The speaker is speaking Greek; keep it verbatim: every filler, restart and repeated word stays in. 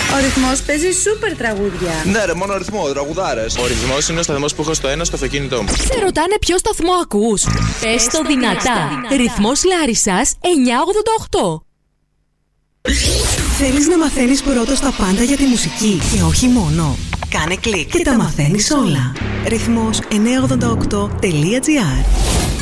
Ο ρυθμός παίζει σούπερ τραγούδια. Ναι, ρε, μόνο ρυθμό, τραγουδάρες. Ο ρυθμός είναι ο σταθμός που έχω στο ένα στο αυτοκίνητό μου. Σε ρωτάνε ποιο σταθμό ακούς. Πες το δυνατά. Ρυθμός Λάρισσας εννιακόσια ογδόντα οκτώ. Θέλεις να μαθαίνεις πρώτος τα πάντα για τη μουσική και όχι μόνο? Κάνε κλικ και τα μαθαίνεις όλα. Ρυθμός εννιακόσια ογδόντα οκτώ τελεία τζι άρ.